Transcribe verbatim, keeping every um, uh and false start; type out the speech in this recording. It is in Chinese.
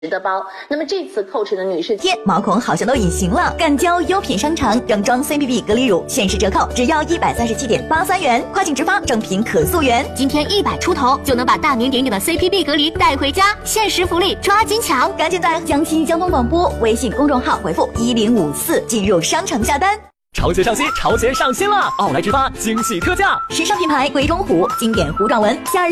的包。那么这次 Coach 的女士天毛孔好像都隐形了，敢交优品商城整装 C P B 隔离乳限时折扣只要一百三十七点八三元，快请直发正品可溯源。 今天一百出头就能把大名鼎鼎的 C P B 隔离带回家，限时福利抓紧抢！ 赶紧在江西交通广播微信公众号回复一零五四进入商城下单。 潮鞋上新，潮鞋上新了！奥莱直发惊喜特价， 时尚品牌鬼冢虎经典糊状纹，夏日